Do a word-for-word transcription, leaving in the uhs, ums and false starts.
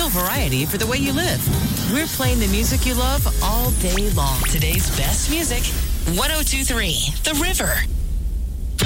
no variety for the way you live. We're playing the music you love all day long. Today's best music, one oh two three The River.